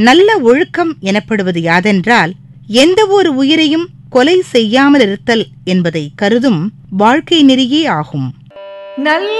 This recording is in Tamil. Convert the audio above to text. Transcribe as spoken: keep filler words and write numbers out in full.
நல்ல ஒழுக்கம் எனப்படுவது யாதென்றால் எந்த ஒரு உயிரையும் கொலை செய்யாமல் இருத்தல் என்பதை கருதும் வாழ்க்கை நெறியே ஆகும். நல்ல